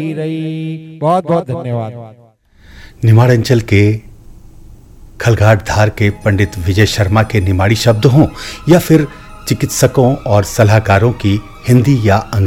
रही। बहुत बहुत धन्यवाद। निमाड़ अंचल के खलघाट धार के पंडित विजय शर्मा के निमाड़ी शब्द हों या फिर चिकित्सकों और सलाहकारों की हिंदी या अंग्रेजी